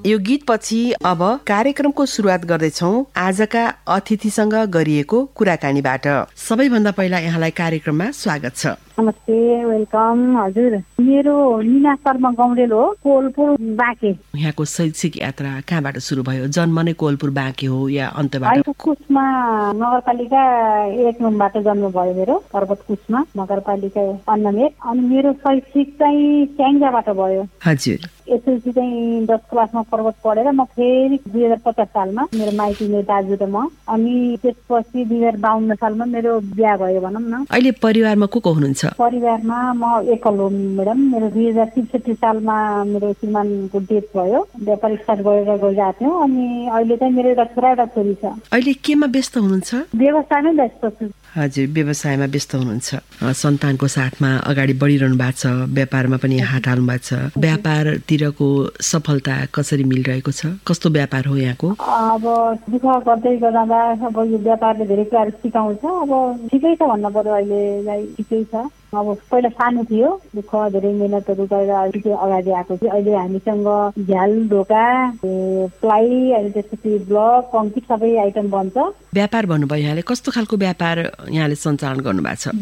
यो गीतपछि अब कार्यक्रमको सुरुवात गर्दैछौँ आजका अतिथिसँग गरिएको कुराकानीबाट। सबैभन्दा पहिला यहाँलाई कार्यक्रममा स्वागत छ। नमस्ते, वेलकम। हजुर, मेरो निना शर्मा गौडेल हो, कोलपुर बाँके। यहाँको शैक्षिक यात्रा कहाँबाट सुरु भयो? जन्म नै कोलपुर बाँके हो या अन्त्यबाट? कुचमा नगरपालिका 1 नम्बरबाट जन्म भयो मेरो, पर्वत कुचमा नगरपालिका 1 अनि मेरो शैक्षिक चाहिँ स्याङ्जाबाट भयो। हजुर। एसएलसी चाहिँ 10 क्लासमा पर्वत पढेर म फेरि 2050 सालमा मेरो माइती मेरो दाजु र म, अनि त्यसपछि 2052 सालमा मेरो बिहा भयो भनौँ न। अहिले परिवारमा को हुनुहुन्छ? परिवारमा म एकल हो म्याडम। मेरो 2063 सालमा मेरो श्रीमानको डेथ भयो। व्यापार स्टार्ट गरेर गइरहेको थियौँ, अनि अहिले चाहिँ मेरो एउटा छोरा एउटा छोरी छ। अहिले केमा व्यस्त हुनुहुन्छ? व्यवसायमै व्यस्त छु। हजुर, व्यवसायमा व्यस्त हुनुहुन्छ। सन्तानको साथमा अगाडि बढिरहनु भएको छ, व्यापारमा पनि हात हाल्नु भएको छ। व्यापारतिरको सफलता कसरी मिलिरहेको छ? कस्तो व्यापार हो यहाँको? अब दुःख गर्दै गर्दा अब यो व्यापारले धेरै कुराहरू सिकाउँछ। अब ठिकै छ भन्नु पर्यो, अहिले ठिकै छ। अब पहिला सानो थियो, दुःख धेरै मेहनतहरू गरेर अहिले अगाडि आएको थियो। अहिले हामीसँग झ्याल, ढोका, प्लाई, अहिले त्यसपछि ब्लक, कङ्क्रिट सबै आइटम बन्छ। व्यापार भन्नुभयो यहाँले, कस्तो खालको व्यापार यहाँले सञ्चालन गर्नुभएको छ?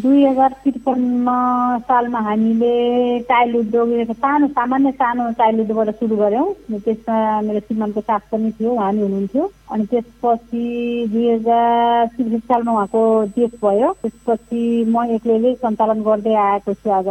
2053 सालमा हामीले टाइल उद्योग सामान्य सानो टाइल उद्योगबाट सुरु गऱ्यौँ। त्यसमा मेरो श्रीमानको साथ पनि थियो, उहाँ नि हुनुहुन्थ्यो। अनि त्यसपछि 2063 सालमा उहाँको डेथ भयो। त्यसपछि म एक्लैले सञ्चालन गर्दै आएको छु। आज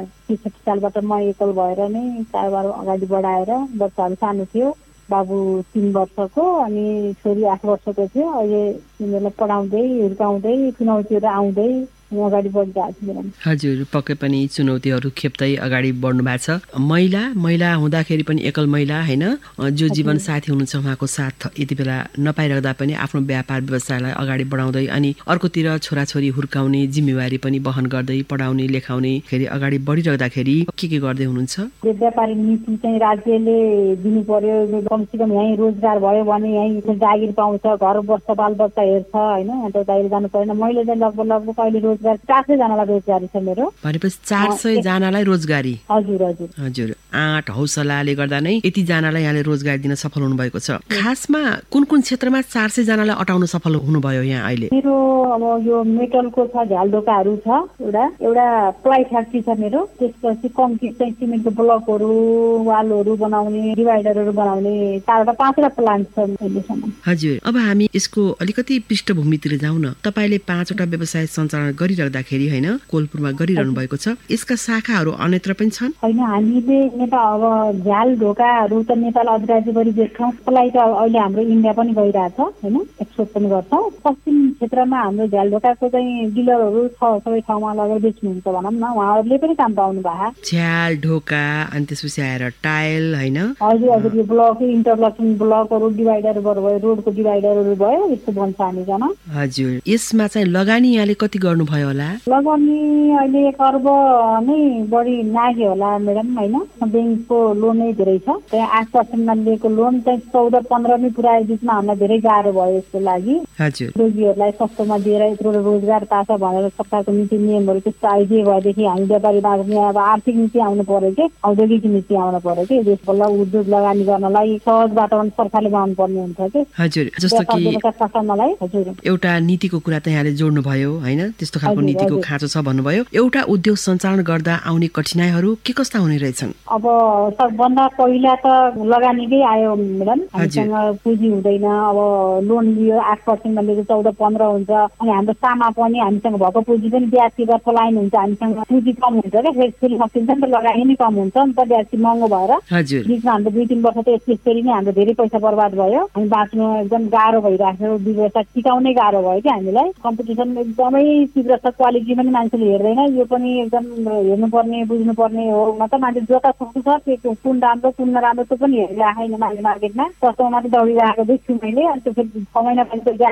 63 सालबाट म एकल भएर नै कारोबार अगाडि बढाएर, बच्चाहरू सानो थियो, बाबु 3 वर्षको अनि छोरी 8 वर्षको थियो। अहिले तिनीहरूलाई पढाउँदै हुर्काउँदै चुनौतीहरू आउँदै अगाडि बढिरहेको छु। हजुर, पक्कै पनि चुनौतीहरू खेप्दै अगाडि बढ्नु भएको छ। महिला हुँदाखेरि पनि एकल महिला होइन, जो जीवन साथी हुनुहुन्छ उहाँको साथ यति बेला नपाइरहँदा पनि आफ्नो व्यापार व्यवसायलाई अगाडि बढाउँदै अनि अर्कोतिर छोराछोरी हुर्काउने जिम्मेवारी पनि वहन गर्दै पढाउने लेखाउने फेरि अगाडि बढिरहँदाखेरि के गर्दै हुनुहुन्छ? व्यापारी नीति चाहिँ राज्यले दिनु पर्यो। कमसेकम यहीँ रोजगार भयो भने यहीँ जागिर पाउँछ, घर बस्छ, बालबच्चा हेर्छ होइन, अन्त बाहिर जानु परेन। मैले चाहिँ लगभग अहिले 400 जनालाई रोजगारी छ मेरो। भनेपछि 400 जनालाई रोजगारी? हजुर हजुर हजुर। आँट हौसलाले गर्दा नै यति जनालाई यहाँले रोजगारी दिन सफल हुनुभएको छ। खासमा कुन क्षेत्रमा 400 जनालाई अटाउन सफल हुनुभयो यहाँ अहिले? मेरो अब यो मेटलको छ, झ्यालढोकाहरू छ, एउटा प्लाई फ्याक्ट्री छ मेरो। त्यसपछि कङ्क्रिट चाहिँ सिमेन्टको ब्लकहरू, वालहरू बनाउने, डिभाइडरहरू बनाउने 4-5 प्लान्ट छ अहिलेसम्म। हजुर, अब हामी यसको अलिकति पृष्ठभूमितिर जाउँ न। तपाईँले 5वटा व्यवसाय सञ्चालन गरिराख्दाखेरि होइन, कोलपुरमा गरिरहनु भएको छ, यसका शाखाहरू अन्यत्र पनि छन्? होइन, हामीले नेपाल अब झ्याल ढोकाहरू त नेपाल अधिराज्य गरी बेच्छौँ। प्लाई त अहिले हाम्रो इन्डिया पनि गइरहेछ होइन, एक्सपोर्ट पनि गर्छौँ। पश्चिम क्षेत्रमा हाम्रो झ्याल ढोकाको चाहिँ डिलरहरू छ, सबै ठाउँमा लगेर बेच्नुहुन्छ भनौँ न, उहाँहरूले पनि काम पाउनु भएको। झ्याल ढोका अनि त्यसपछि आएर टाइल होइन? हजुर हजुर, यो ब्लक, इन्टरलकिङ ब्लकहरू, डिभाइडरहरू भयो, रोडको डिभाइडरहरू भयो, यस्तो बन्छ हामीसँग। हजुर, यसमा चाहिँ लगानी यहाँले कति गर्नुभयो होला? लगानी अहिले 1 अर्ब नै बढी लाग्यो होला म्याडम होइन। ब्याङ्कको लोनै धेरै छ, त्यहाँ 8%मा लिएको लोन चाहिँ 14-15 नै पुऱ्याए बिचमा हामीलाई धेरै गाह्रो भयो यसको लागि। हजुर, रोगीहरूलाई सस्तोमा दिएर यत्रो रोजगार पाछ भनेर सरकारको नीति नियमहरू त्यस्तो आइदिए भएदेखि हामी व्यापारी बाँड्ने अब आर्थिक नीति आउनु पर्यो कि औद्योगिक नीति आउनु पर्यो कि देशको उद्योग लगानी गर्नलाई सहज वातावरण सरकारले बनाउनु पर्ने हुन्छ कि। हजुर, जस्तो कि हजुर एउटा नीतिको कुरा त यहाँले जोड्नु भयो होइन, त्यस्तो खालको नीतिको खाँचो छ भन्नुभयो। एउटा उद्योग सञ्चालन गर्दा आउने कठिनाइहरू के कस्ता हुने रहेछन्? अब सबभन्दा पहिला त लगानीकै आयो म्याडम, हामीसँग पुँजी हुँदैन। अब लोन लियो 8%मा लिएको 14-15 हुन्छ, अनि हाम्रो सामा पनि हामीसँग भएको पुँजी पनि ब्याज तिरेर पलायन हुन्छ, हामीसँग पुँजी कम हुन्छ क्या, फेरि सकिन्छ नि त, लगानी नै कम हुन्छ नि त, ब्याज महँगो भएर। बिचमा हाम्रो 2-3 वर्ष त यसरी नै हाम्रो धेरै पैसा बर्बाद भयो। हामी बाँच्नु एकदम गाह्रो भइरहेको थियो, व्यवसाय टिकाउनै गाह्रो भयो कि हामीलाई। कम्पिटिसन एकदमै तीव्र छ, क्वालिटी पनि मान्छेले हेर्दैन। यो पनि एकदम हेर्नुपर्ने बुझ्नुपर्ने हो। मतलब मान्छे जता सक्छु छ त्यो कुन राम्रो कुन नराम्रो त्यो पनि हेरिरहेको छैन मान्छे मार्केटमा, सस्तोमा मात्रै दौडिरहेको देख्छु मैले। अनि त्यो फेरि 6 महिनापछि त ज्यानै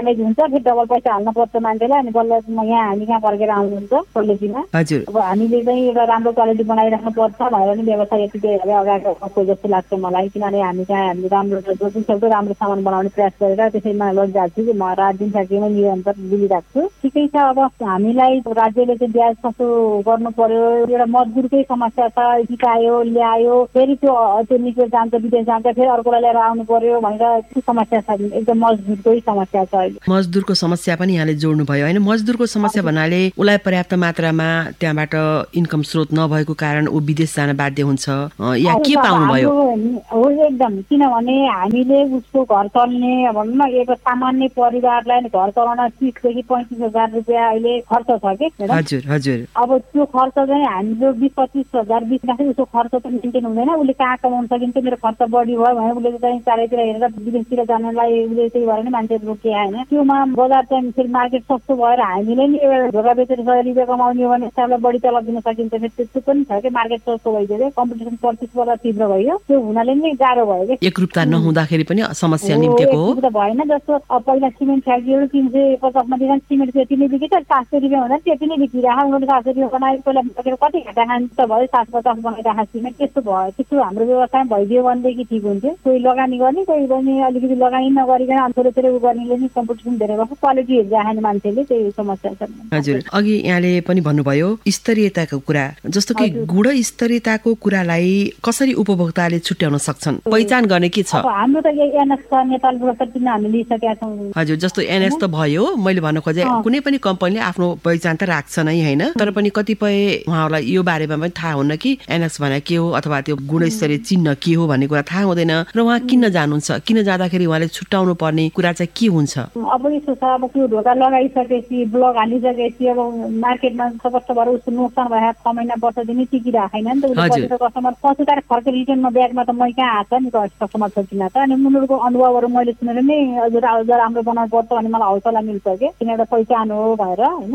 ड्यामेज हुन्छ फेरि डबल पैसा हाल्नु पर्छ मान्छेलाई अनि बल्ल यहाँ हामी कहाँ फर्केर आउनुहुन्छ पोलिसीमा। अब हामीले चाहिँ एउटा राम्रो क्वालिटी बनाइराख्नु पर्छ भनेर नि व्यवसाय यतिकै अगाडि आएको जस्तो लाग्छ मलाई, किनभने हामी कहाँ हामीले राम्रो जति सक्दो राम्रो सामान बनाउने प्रयास गरेर त्यसैमा लगिरहेको छु। म रात दिन सकेमा निरन्तर दिइरहेको छु। ठिकै छ, अब हामीलाई राज्यले चाहिँ ब्याज सस्तो गर्नु पर्यो, एउटा मजदुरकै समस्या छ, सिकायो ल्यायो फेरि त्यो निको जान्छ विदेश जान्छ फेरि अर्कोलाई लिएर आउनु पर्यो भनेर त्यो समस्या छ, एकदम मजदुरकै समस्या छ अहिले। मजदुरको समस्या पनि यहाँले जोड्नु भयो होइन। मजदुरको समस्या भन्नाले उसलाई पर्याप्त मात्रामा त्यहाँबाट इन्कम स्रोत नभएको कारण ऊ विदेश जान बाध्य हुन्छ या के पाउनु भयो? हो एकदम, किनभने हामीले उसको घर चल्ने भनौँ न एक सामान्य परिवारलाई घर चलाउन 30,000 देखि 35,000 रुपियाँ अहिले खर्च छ कि। हजुर हजुर। अब त्यो खर्च चाहिँ हाम्रो 20-25,000 बिचमा उसको खर्च त मेन्टेन हुँदैन, उसले कहाँ कमाउन सकिन्छ। मेरो खर्च बढी भयो भने उसले चाहिँ चारैतिर हेरेर विदेशतिर जानलाई उसले त्यही भएर नै मान्छे रोके होइन। त्योमा बजार चाहिँ फेरि मार्केट सस्तो भएर हामीले नि एउटा ढोका बेचेर 100 रुपियाँ कमाउने हो भने उसलाई बढी तलब दिन सकिन्छ। फेरि त्यस्तो पनि छ कि मार्केट सस्तो भइदियो, कम्पिटिसन प्रतिस्पर्धा तीव्र भयो, त्यो हुनाले नै गाह्रो भयो कि। एकरूपता नहुँदाखेरि पनि समस्या निम्तेको हो। भएन जस्तो अब पहिला सिमेन्ट फ्याक्ट्रीहरू 350 मा दिँदा सिमेन्ट त्यति नै बिकेछ, 700 रुपियाँ हुँदा त्यति नै बिकिरहेको। उनीहरूले 700 रुपियाँ बनाएर पहिला कति घाटा खान्छ भयो, 750 बनाइरहेको सिमेन्ट। त्यस्तो भयो, त्यस्तो हाम्रो व्यवसाय भइदियो भनेदेखि ठिक हुन्थ्यो। कोही लगानी गर्ने कोही पनि अलिकति लगानी नगरिकन अन्तिमतिर उ गर्नेले नि कम्पिटिसन धेरै भएको क्वालिटी हेरिरहेको मान्छेले, त्यही समस्या छ। हजुर, अघि यहाँले पनि भन्नुभयो स्तरीयताको कुरा, जस्तो कि गुणस्तरीयताको कुरालाई कसरी उपभोक्ताले छुट्याउन सक्छन्, पहिचान गर्ने के छ? हाम्रो त एनएक्स छ, नेपाल व्यवस्था किन हामी लिइसकेका छौँ। हजुर, जस्तो एनएक्स त भयो, मैले भन्न खोजेँ कुनै पनि कम्पनीले आफ्नो पहिचान त राख्छ नै होइन, तर पनि कतिपय उहाँहरूलाई यो बारेमा पनि थाहा हुन्न कि एनएक्स भने के हो अथवा त्यो गुणस्तरीय चिन्ह के हो भन्ने कुरा थाहा हुँदैन र उहाँ किन्न जानुहुन्छ, किन जाँदाखेरि उहाँले छुट्याउनु पर्ने कुरा चाहिँ के हुन्छ? अब यसो छ, अब त्यो ढोका लगाइसकेपछि ब्लक हालिसकेपछि अब मार्केटमा स्पष्ट भएर उसको नोक्सान भएर 6 महिना वर्ष दिन टिकिरहेको छैन नि त। उसले कस्टमर पछुताएर फर्क रिटर्नमा ब्यागमा त मै कहाँ आएको नि कस्टमर छ किन त। अनि उनीहरूको अनुभवहरू मैले सुनेर नै हजुर अझ राम्रो बनाउनु पर्छ भने मलाई हौसला मिल्छ कि, किन एउटा पहिचान हो भएर होइन।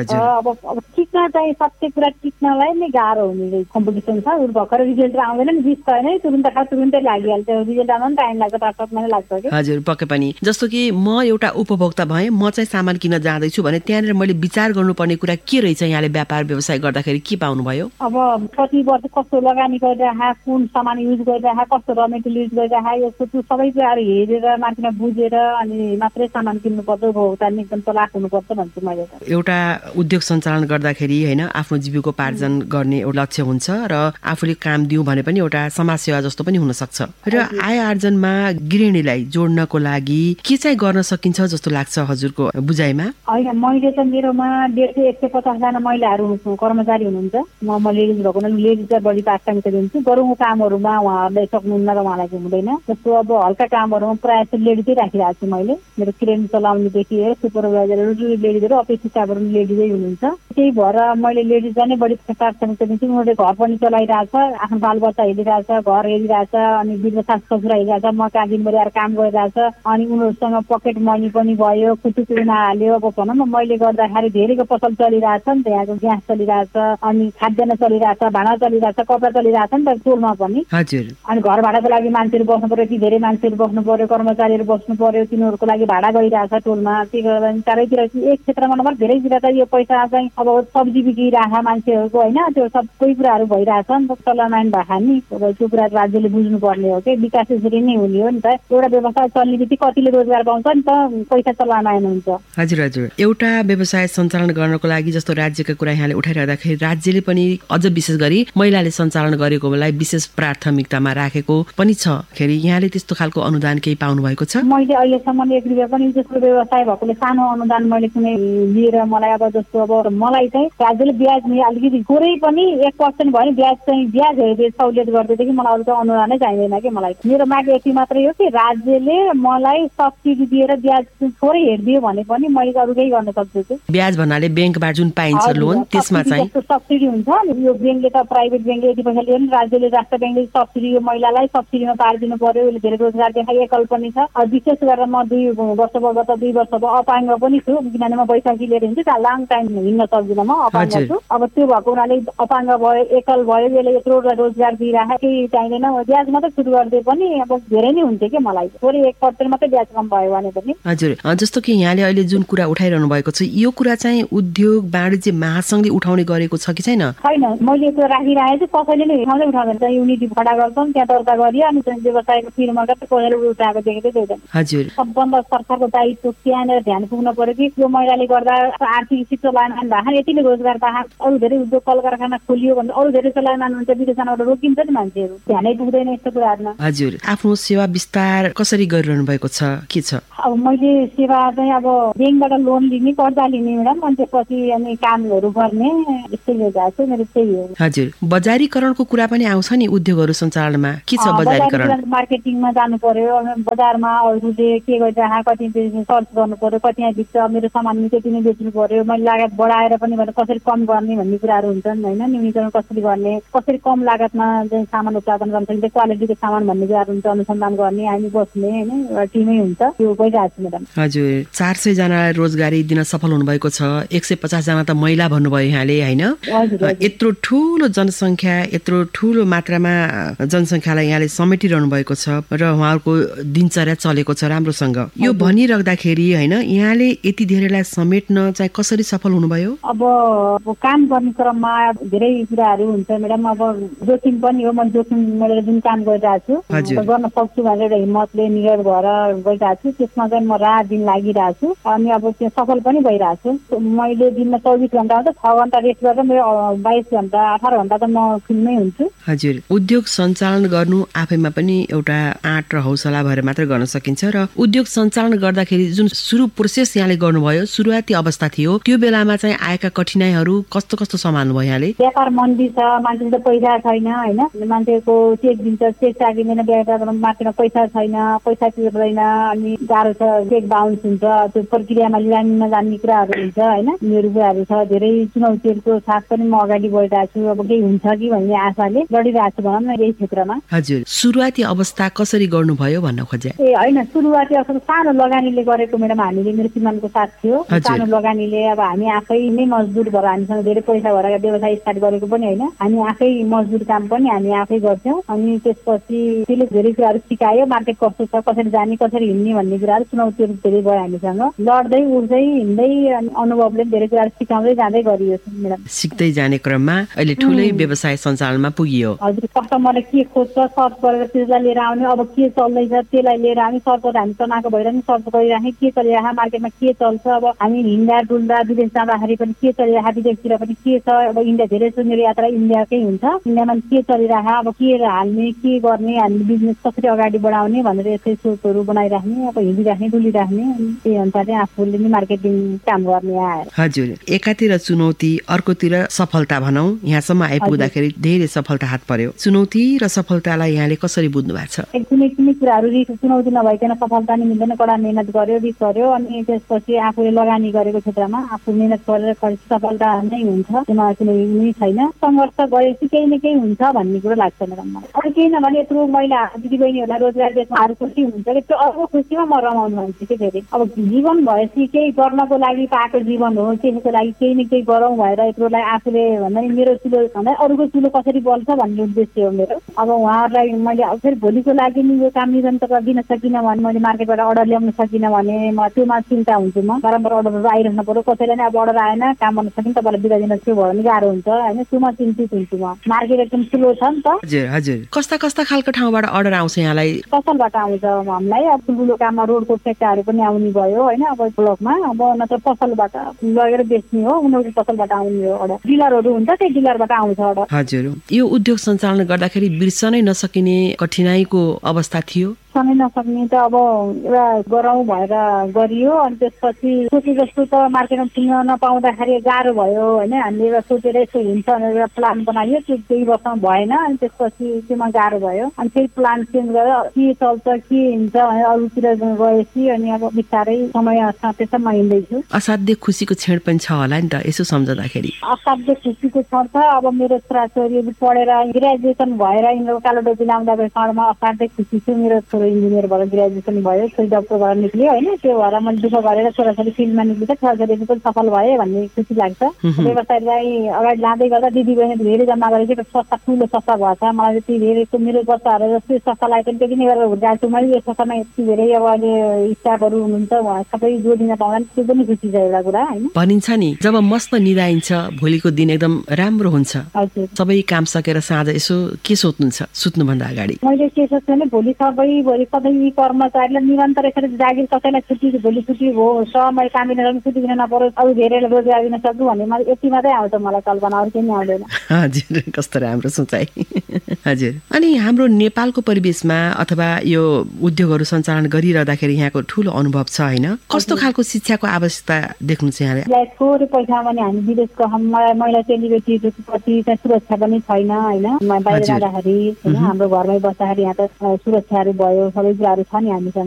अब टिक्न चाहिँ सत्य कुरा टिक्नलाई नै गाह्रो हुने कम्पिटिसन छ। भर्खर रिजल्ट आउँदैन नि, 20 छैन तुरुन्तै लागिहाल्छ, रिजल्ट आउन टाइम लाग्छ, 5-7 महिना लाग्छ कि। हजुर, पक्कै पनि। जस्तो कि म एउटा उपभोक्ता भएँ, म चाहिँ सामान किन्न जाँदैछु भने त्यहाँनिर मैले विचार गर्नुपर्ने कुरा के रहेछ? यहाँले व्यापार व्यवसाय गर्दाखेरि के पाउनुभयो? अब कति वर्ष कस्तो लगानी गरिरहेको, कुन सामान युज गरिरहेको, कस्तो र मेटेरियल युज गरिरहेको, यसको त्यो सबै कुराहरू हेरेर मार्केटमा बुझेर अनि मात्रै सामान किन्नुपर्छ, उपभोक्ता नि एकदम तलाक हुनुपर्छ भन्छु मैले। एउटा उद्योग सञ्चालन गर्दाखेरि होइन आफ्नो जीविकोपार्जन गर्ने एउटा लक्ष्य हुन्छ र आफूले काम दिउँ भने पनि एउटा समाजसेवा जस्तो पनि हुन सक्छ। र आय आर्जनमा गृहिणीलाई जोड्नको लागि के चाहिँ गर्न सकिन्छ जस्तो लाग्छ हजुरको बुझाइमा? होइन, मैले त मेरोमा 150 जना महिलाहरू कर्मचारी हुनुहुन्छ। म लेडिज भएको लेडिजलाई बढी प्राथमिकता दिन्छु। गरौँ कामहरूमा उहाँहरूले सक्नुहुन्न र उहाँलाई हुँदैन। जस्तो अब हल्का कामहरूमा प्रायः जस्तो लेडिजै राखिरहेको छु मैले। मेरो क्रेन चलाउनेदेखि सुपरभाइजरहरू लेडिजहरू, अफिस स्टाफहरू लेडिजै हुनुहुन्छ। त्यही भएर मैले लेडिजलाई नै बढी प्राथमिकता दिन्छु। उनीहरूले घर पनि चलाइरहेछ, आफ्नो बालबच्चा हेरिरहेछ, घर हेरिरहेछ, अनि वृद्ध सास ससुरा हेरिरहेछ, म कहाँ दिनभरि आएर काम गरिरहेछ, अनि उनीहरूसँग पकेट मनी पनि भयो, कुटुकुमा हाल्यो। अब भनौँ न मैले गर्दाखेरि धेरैको पसल चलिरहेछ नि त, यहाँको ग्यास चलिरहेछ, अनि खाद्यान्न चलिरहेछ, भाँडा चलिरहेछ, कपडा चलिरहेछ नि त टोलमा पनि। अनि घर भाडाको लागि मान्छेहरू बस्नु पर्यो, यति धेरै मान्छेहरू बस्नु पर्यो, कर्मचारीहरू बस्नु पर्यो, तिनीहरूको लागि भाडा गइरहेछ टोलमा। त्यही गर्दा चारैतिर एक क्षेत्रमा नभएर धेरैतिर त यो पैसा चाहिँ अब सब्जी बिकिरहेको मान्छेहरूको होइन, त्यो सबै कुराहरू भइरहेछ नि त चलायमान भए नि। अब त्यो कुरा राज्यले बुझ्नुपर्ने हो कि विकास यसरी नै हुने हो नि त। एउटा व्यवसाय चल्ने बित्तिकै कतिले रोजगार पाउँछ नि त, पैसा चलायमान हुन्छ। हजुर हजुर, एउटा व्यवसाय सञ्चालन गर्नको लागि जस्तो राज्यका कुरा यहाँले उठाइरहँदाखेरि राज्यले पनि अझ विशेष गरी महिलाले सञ्चालन गरेकोलाई विशेष प्राथमिकतामा राखेको पनि छ। खेरि यहाँले त्यस्तो खालको अनुदान केही पाउनु भएको छ? मैले अहिलेसम्म 1 रुपियाँ पनि जस्तो व्यवसाय भएकोले सानो अनुदान मैले कुनै लिएर मलाई अब जस्तो अब मलाई चाहिँ राज्यले ब्याज अलिकति थोरै पनि 1% भयो भने ब्याज सहुलियत गर्दैदेखि मलाई अरू त अनुदानै चाहिँदैन कि। मलाई मेरो माग यति मात्रै हो कि राज्यले मलाई सब्सिडी दिएर ब्याज थोरै हेरिदियो भने पनि मैले अरू केही गर्न सक्छु। ब्याज भन्नाले ब्याङ्कबाट जुन पाइन्छ लोन त्यसमा चाहिँ सब्सिडी हुन्छ नि। यो ब्याङ्कले त प्राइभेट ब्याङ्कले यति पैसा लियो नि, राज्यले राष्ट्र ब्याङ्कले सब्सिडी यो महिलालाई सब्सिडीमा पारिदिनु पर्यो। यसले धेरै रोजगार देखाइ एकल पनि छ। विशेष गरेर म 2 वर्ष गत 2 वर्ष अपाङ्ग पनि छु, किनभने म बैशाखी लिएर हिँड्छु, लाङ टाइम हिँड्न सक्दिनँ, म अपाङ्ग छु। अब त्यो भएको हुनाले अपाङ्ग भयो, एकल भयो, यसले यत्रो रोजगार दिइराखेको केही चाहिँदैन। ब्याज मात्रै सुरु गरिदिए पनि अब धेरै नै हुन्थ्यो कि मलाई। थोरै 1% मात्रै ब्याज कम भयो भने पनि हजुर, जस्तो कि यहाँले अहिले जुन कुरा उठाइरहनु भएको छ यो कुरा चाहिँ उद्योग वाणिज्य महासंघले उठाउने गरेको छ कि छैन? छैन, मैले त्यो राखिरहेको छु। कसैले नै उठाउँदैन। युनिटी खडा गर्छन्, त्यहाँ दर्ता गरियो अनि व्यवसायको फिर्माका कसैले उठाएको देखेकै देख्दैन। हजुर, सबभन्दा सरकारको दायित्व त्यहाँनिर ध्यान पुग्न पर्यो कि यो महिलाले गर्दा आर्थिक स्थिति चलायमान भएन, यतिले रोजगार पाए, अरू धेरै उद्योग कल कारखाना खोलियो भने अरू धेरै चलायमान हुन्छ, विदेशबाट रोकिन्छ नि मान्छेहरू। ध्यानै पुग्दैन यस्तो कुराहरूमा। हजुर, आफ्नो सेवा विस्तार कसरी गरिरहनु भएको छ, के छ? अब मैले सेवा चाहिँ अब ब्याङ्कबाट लोन लिने, कर्जा लिने म्याडम, अनि त्यसपछि अनि कामहरू गर्ने, यस्तै गरिरहेको छु। मेरो त्यही हो। हजुर, बजारीकरणको कुरा पनि आउँछ नि उद्योगहरू सञ्चालनमा, के छ बजारीकरण? मार्केटिङमा जानु पर्यो, बजारमा अरूले के गरिरहेको कति सर्च गर्नु पर्यो, कति यहाँ बिच्छ, मेरो सामान त्यति नै बेच्नु पर्यो, मैले लागत बढाएर पनि कसरी कम गर्ने भन्ने कुराहरू हुन्छन् होइन। न्यूनीकरण कसरी गर्ने, कसरी कम लागतमा चाहिँ सामान उत्पादन गर्न सकिन्छ, क्वालिटीको सामान भन्ने कुराहरू हुन्छ, अनुसन्धान गर्ने, हामी बस्ने होइन, एउटा टिमै हुन्छ। त्यो गइरहेको छु म्याडम। हजुर, 400 जनालाई रोजगारी दिन सफल हुनुभएको छ। 150 जना त महिला भन्नुभयो यहाँले होइन? यत्रो ठुलो जनसङ्ख्या, यत्रो ठुलो मात्रामा जनसङ्ख्यालाई यहाँले समेटिरहनु भएको छ र उहाँहरूको दिनचर्या चलेको छ राम्रोसँग। यो भनिराख्दाखेरि होइन यहाँले यति धेरैलाई समेट्न चाहिँ कसरी सफल हुनुभयो? अब काम गर्ने क्रममा धेरै कुराहरू हुन्छ म्याडम। अब जोखिम पनि हो, मैले जोखिम मैले जुन काम गरिरहेको छु गर्न सक्छु भनेर हिम्मतले निडर भएर गइरहेको छु। त्यसमा चाहिँ म रात दिन लागिरहेको छु अनि अब त्यो सफल पनि भइरहेको छु। मैले दिनमा 24 घण्टा हुन्छ, 6 घण्टा रेस्ट गरेर मेरो 22 घण्टा 18 घण्टा त म फिल्ममै हुन्छु। हजुर, उद्योग सञ्चालन गर्नु आफैमा पनि एउटा आँट र हौसला भएर मात्र गर्न सकिन्छ र उद्योग सञ्चालन गर्दाखेरि जुन सुरु प्रोसेस यहाँले गर्नुभयो, सुरुवाती अवस्था थियो, त्यो बेलामा चाहिँ आएका कठिनाइहरू कस्तो कस्तो सम्हाल्नु भयो यहाँले? व्यापार मन्दी छ, मान्छेको त पैसा छैन होइन, मान्छेको चेक दिन्छ, चेक चाहिँदैन, व्यापार मार्केटमा पैसा छैन, पैसा तिर्दैन, अनि गाह्रो छ, चेक बााउन्स हुन्छ, त्यो प्रक्रियामा लिलामीमा जाने कुराहरू हुन्छ होइन। मेरो कुराहरू छ, धेरै चुनौतीहरूको साथ पनि म अगाडि बढिरहेको छु। अब केही हुन्छ कि भन्ने आशाले लडिरहेको छु भनौँ न यही क्षेत्रमा। हजुर, सुरुवाती अवस्था कसरी गर्नुभयो भन्न खोजे? होइन, सुरुवाती अवस्था सानो लगानीले गरेको म्याडम। हामीले मेरो श्रीमानको साथ थियो, सानो लगानीले। अब हामी आफै नै मजदुर भएर हामीसँग धेरै पैसा भएर व्यवसाय स्टार्ट गरेको पनि होइन, हामी आफै मजदुर काम पनि हामी आफै गर्थ्यौँ। अनि त्यसपछि त्यसले धेरै कुराहरू सिकायो, मार्केट कस्तो छ, कसरी जाने, कसरी हिँड्ने भन्ने कुराहरू, चुनौतीहरू धेरै भयो हामीसँग। लड्दै उठ्दै हिँड्दै अनुभवले धेरै कुराहरू सिकाउँदै जाँदै गरियो म्याडम। सिक्दै जाने क्रममा अहिले ठुलै व्यवसाय सञ्चालनमा पुगियो। हजुर, कस्टमरले के खोज्छ सर्च गरेर त्यसलाई लिएर आउने, अब के चल्दैछ त्यसलाई लिएर हामी सर्च गरेर हामी तनाएको भएर पनि सर्च गरिराखेँ, के चलिरहेको मार्केटमा के चल्छ। अब हामी हिँड्दा डुल्दा विदेश जाँदाखेरि पनि के चलिरहेको, विदेशतिर पनि के छ। अब इन्डिया धेरै छ, मेरो यात्रा इन्डियाकै हुन्छ, इन्डियामा के चलिरहेको, अब के हाल्ने, के गर्ने, हामी बिजनेस कसरी अगाडि बढाउने भनेर यसै सोचहरू बनाइराख्ने, अब हिँडिराख्ने डुलिराख्ने, त्यही अनुसारले आफूले नै मार्केटिङ काम गर्ने आएर। हजुर, एकातिर चुनौती अर्कोतिर सफलता भनौँ, यहाँसम्म आइपुग्दाखेरि धेरै सफलता हात पर्यो। चुनौती र सफलतालाई यहाँले कसरी बुझ्नु भएको छ? कुनै कुनै कुराहरू रिस्क चुनौती नभइकन सफलता नै मिल्दैन। कडा मेहनत गर्यो, रिस्क गर्यो, अनि त्यसपछि आफूले लगानी गरेको क्षेत्रमा आफू मेहनत गरेर सफलता नै हुन्छ, त्यसमा कुनै छैन। सङ्घर्ष गरेपछि केही न केही हुन्छ भन्ने कुरो लाग्छ मलाई। अरू केही नभने यत्रो महिला दिदीबहिनीहरूलाई रोजगार देशमा खुसी हुन्छ कि त्यो अर्को खुसीमा म रमाउनु भन्छु कि फेरि। अब जीवन भएपछि केही गर्नको लागि पाएको जीवन हो, त्यसको लागि केही न केही गरौँ भएर यत्रोलाई आफूले भन्दा मेरो चुलो भन्दा अरूको चुलो कसरी बल्छ भन्ने उद्देश्य हो मेरो। अब उहाँहरूलाई मैले फेरि भोलिको लागि नि यो काम निरन्तर दिन सकिनँ भने, मैले मार्केटबाट अर्डर ल्याउन सकिनँ भने म त्योमा चिन्ता हुन्छु। म बारम्बार अर्डरहरू आइरहनु पर्यो, कसैलाई नै अब अर्डर आएन, काम गर्न सकिन, तपाईँलाई बिदा दिन त्यो भयो भने गाह्रो हुन्छ होइन, त्योमा चिन्तित हुन्छु म। मार्केट एकदम ठुलो छ नि त। हजुर हजुर, कस्ता कस्ता खालको ठाउँबाट अर्डर आउँछ यहाँलाई? पसलबाट आउँछ हामीलाई, अब ठुल्ठुलो काममा रोडको ठेक्काहरू पनि आउने भयो होइन, अब ब्लकमा, अब नत्र पसलबाट लगेर बेच्ने हो, उनीहरूको पसलबाट आउने हो अर्डर। डिलरहरू हुन्छ, त्यही डिलरबाट आउँछ अर्डर। हजुर, यो उद्योग सञ्चालन गर्दाखेरि बिर्सनै नसकिने कठिनाइको अवस्था थियो? सँगै नसक्ने त अब एउटा गरौँ भएर गरियो, अनि त्यसपछि सोचे जस्तो त मार्केटमा किन्न नपाउँदाखेरि गाह्रो भयो होइन। हामीले एउटा सोचेर यसो हुन्छ भनेर एउटा प्लान बनाइयो, त्यो केही वर्षमा भएन, अनि त्यसपछि त्यसमा गाह्रो भयो। अनि फेरि प्लान चेन्ज गरेर के चल्छ के हुन्छ भनेर अरूतिर गएपछि अनि अब बिस्तारै समय साथैसम्म हिँड्दैछु। असाध्य खुसीको क्षण पनि छ होला नि त यसो सम्झँदाखेरि? असाध्य खुसीको क्षण छ। अब मेरो छोराछोरी पढेर ग्रेजुएसन भएर यिनीहरू कालो टोपी लाउँदा क्षणमा असाध्यै खुसी छु। मेरो छोरी इन्जिनियरबाट ग्रेजुएसन भयो, छोरी डक्टरबाट निक्लियो होइन। त्यो भएर मैले दुःख गरेर छोराछोरी फिल्डमा निक्लिन्छ, छोराछोरी पनि सफल भए भन्ने खुसी लाग्छ। व्यवसायलाई अगाडि लाँदै गर्दा दिदी बहिनी धेरै जम्मा गरेको संस्था ठुलो संस्था भएको छ। मलाई त्यति धेरै मेरो बच्चाहरू जस्तो संस्थालाई पनि त्यति नै गरेर हुर्काएको छु मैले। यो संस्थामा यति धेरै अब अहिले स्टाफहरू हुनुहुन्छ, उहाँ सबै जोडिन पाउँदा त्यो पनि खुसी छ एउटा कुरा होइन। भनिन्छ नि जब मस्त निदाइन्छ भोलिको दिन एकदम राम्रो हुन्छ। सबै काम सकेर साँझ यसो के सोच्नुहुन्छ सुत्नुभन्दा अगाडि? मैले के सोच्छु भने भोलि सधैँ कर्मचारीलाई निरन्तर यसरी जागिर कसैलाई छुट्टी भोलि छुट्टी हो समय काम दिन छुट्टी दिन नपरोस्, अरू धेरैलाई रोजगार दिन सक्छु भन्ने मलाई यति मात्रै आउँछ मलाई कल्पना, अरू केही आउँदैन। हजुर कस्तो राम्रो सोचाइ। हजुर अनि हाम्रो नेपालको परिवेशमा अथवा यो उद्योगहरू सञ्चालन गरिरहँदाखेरि यहाँको ठुलो अनुभव छ होइन, कस्तो खालको शिक्षाको आवश्यकता देख्नुहुन्छ यहाँले? थोरै पैसा पनि हामी विदेशको महिला चेलीबेटीप्रति सुरक्षा पनि छैन होइन। बाहिर जाँदाखेरि होइन हाम्रो घरमै बस्दाखेरि यहाँ त सुरक्षाहरू भयो, सबै कुराहरू छ नि हामीसँग